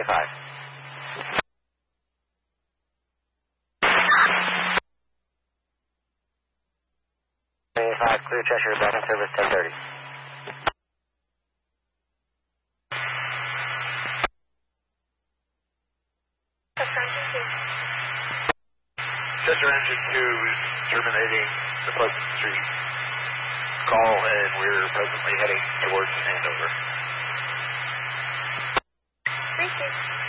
5. Clear Cheshire, back in service 1030. Chester Engine 2 is terminating the Pleasant Street call, and we're presently heading towards Andover. Thank you.